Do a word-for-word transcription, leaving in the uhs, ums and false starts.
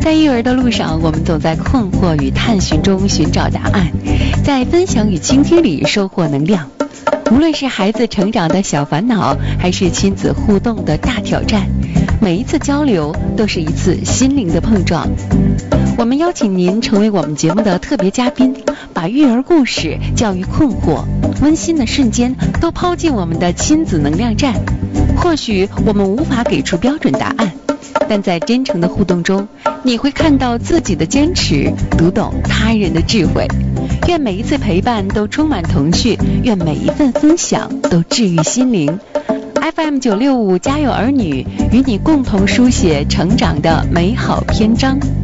在育儿的路上，我们总在困惑与探寻中寻找答案，在分享与倾听里收获能量。无论是孩子成长的小烦恼，还是亲子互动的大挑战，每一次交流都是一次心灵的碰撞。我们邀请您成为我们节目的特别嘉宾，把育儿故事、教育困惑、温馨的瞬间都抛进我们的亲子能量站。或许我们无法给出标准答案，但在真诚的互动中，你会看到自己的坚持，读懂他人的智慧。愿每一次陪伴都充满童趣，愿每一份分享都治愈心灵。F M 九六五家有儿女，与你共同书写成长的美好篇章。